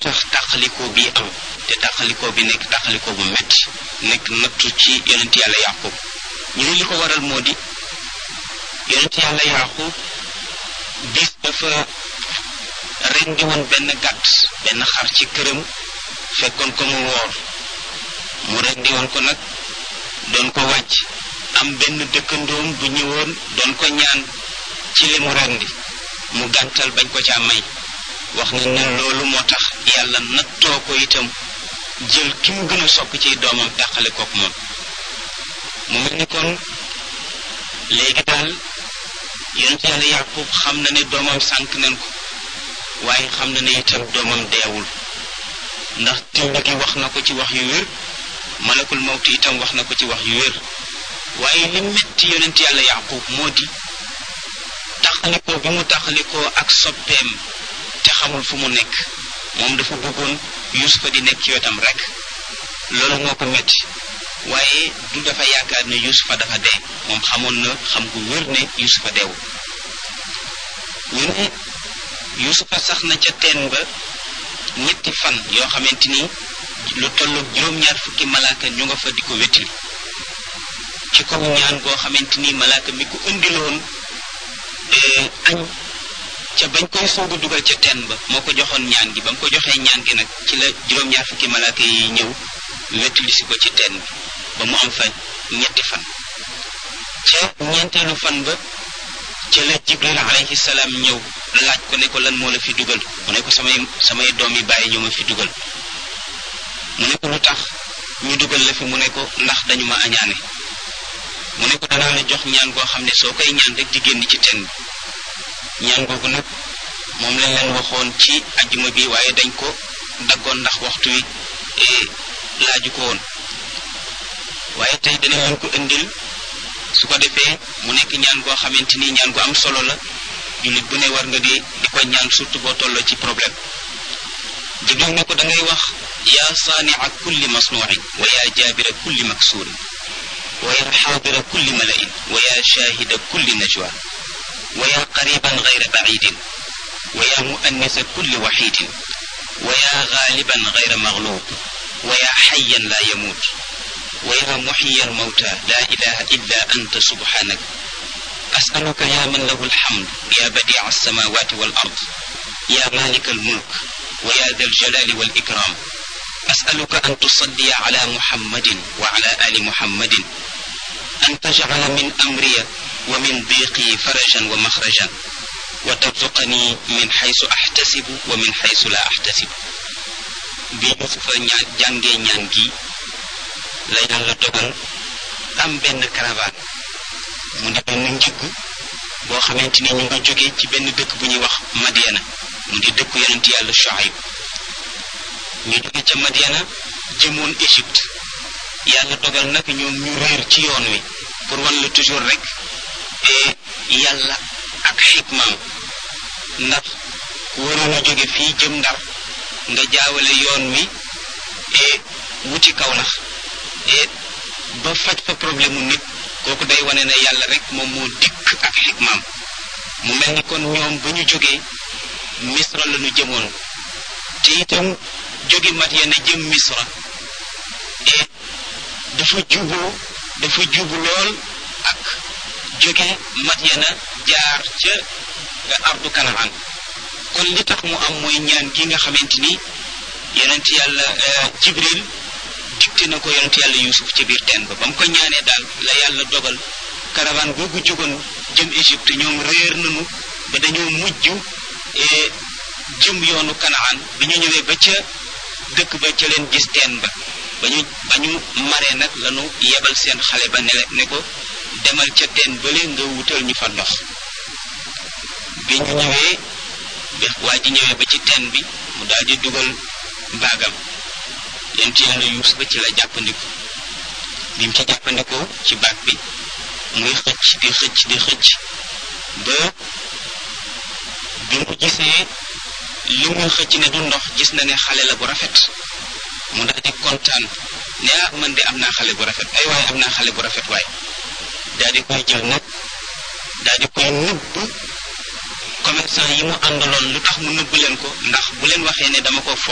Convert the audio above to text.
tax tàqalikoo bi am te tàqalikoo bi nekk tàqalikoo bu metti nekk nattu ci yonent yàlla yaqub ñu ne li ko waral moo di yonent yàlla yaqub bis dafa rendi woon benn gàtt benn xar ci këram fekkoon ko mu woor mu rendi woon ko nag doon ko wàcc am benn dëkkandoom bu ñëwoon doon ko ñaan ci li mu rendi mu gàntal bañ ko caa may wax na ne loolu moo tax yàlla nattoo ko itam jël ki mu gën a sopp ci doomam tàqale kook moom mu mel ni kon léegi daal yonent yàlla yaqub xam na ne doomam sànk nañ ko waaye xam na ne itam doomam deewul ndax till gi wax na ko ci wax yu wér malakul mawti itam wax na ko ci wax yu wér waaye li metti yonent yàlla yaqub moo di taxalikoo bi mu taxalikoo ak soppeem te xamul fu mu nekk moom dafa bëggoon yusufa di nekk ci wetam rek loolu moo ko metti waaye du dafa yaakaar ne yusufa dafa dee moom xamoon na xam gu wér ne yusufa deewul ñu ne yusufa sax na ca teen ba ñetti fan yoo xamante ni lu tolloog juróom-ñaar fukki malaaka ñu nga fa di ko wettili ci kaw ñaan goo xamante ni malaaka mi ko indiloon añ ca bañ koy soog a dugal ca teen ba moo ko joxoon ñaan gi ba mu ko joxee ñaan gi nag ci la juróom-ñaar fukki malaaka yi ñëw wettili si ko ci teen bi ba mu am fa ñetti fan ca ñeenteelu fan ba ca la jibril alayhi salaam ñëw laaj ko ne ko lan moo la fi dugal mu ne ko samay doom yi bàyyi ñoo ma fi dugal mu ne ko lu tax ñu dugal la fi mu ne ko ndax dañu ma añaane mu ne ko danaa la jox ñaan goo xam ne soo koy ñaan rek di génn ci teen bi ñaan googu nag moom lañ leen waxoon ci ajjuma bi waaye dañ ko daggoon ndax waxtu wi laaju ko woon waaye tey dana leen ko indil su ko defee mu nekk ñaan goo xamante ni ñaan gu am solo la jullit bu ne war nga di ko ñaan surtout boo tolloo ci problème jibril ne ko da ngay wax yaa saania kulli masnuuin wa yaa jaabira kulli maksuurin wa yaa xaadira kulli malain wa yaa shaahida kulli najwa wa yaa qariban gayra bacidin wa yaa muannisa kulli waxidin wa yaa gaaliban gayra maglub wa yaa xayan laa yamuut wa yaa muxiya almawta laa ilaha illa anta subhanak asaluka ya man lahu alhamd ya badica alsamawati wal ard ya malika almulk wa ya da aljalali wal ikram asaluka an tusalliya ala muhammadin wa ala ali muhammadin an tajcala min amriya wa min diqi farajan wa maxrajan wa tarzuqani min xaysu axtasibu wa min xaysu la axtasibu bi Yusufa jàngee ñaan gi la yàlla dogal am benn caravane mu di benn njëgg boo xamante ni ñu nga jógee ci benn dëkk bu ñuy wax Madiana mu di dëkku yonent yàlla Shuayb ñu jóge ca Madiana jëmoon Égypte yàlla dogal nag ñoom ñu réer ci yoon wi pour wan la toujours rek yàlla ak xikmaam ndax ku waroon a jóge fii jëm Ndar nga jaawale yoon wi wuti Kawlax ba faj fa problème mu nit kooku day wane ne yàlla rek moom moo dikk ak xikmaam mu mel ni kon ñoom ba ñu jógee Misra la ñu jëmoon te itam jóge Madiana jëm Misra dafa jubu lool ak jóge Madiana jaar ca ardu Kanaan kon li tax mu am mooy ñaan gi nga xamante ni yonent yàlla Jibril dikte na ko yonent yàlla Yuusuf ci biir teen ba mu ko ñaanee daal la yàlla dogal caravane googu jógoon jëm Égypte ñoom réer nañu ba dañoo mujj jëm yoonu Kanaan bi ñu ñëwee ba ca dëkk ba ca leen gis teen ba ba ñu maree nag lañu yebal seen xale ba ne ko demal ca teen bële nga wutal ñu fa ndox bi ñu ñëwee waa ji ñëwee ba ci teen bi mu daal di dugal baagam yonent yàlla Yuusuf ba ci la jàppandiku bi mu ci jàppandikoo ci baag bi muy xëcc di xëcc ba bi mu gisee li muy xëcc ne du ndox gis na ne xale la bu rafet mu daal di kontaan ne man de am naa xale bu rafet ay waaye am naa xale bu rafet waaye daal di koy jël nag daal di koy nëbb commerçant yi mu àndaloon lu tax mu nëbb leen ko ndax bu leen waxee ne dama ko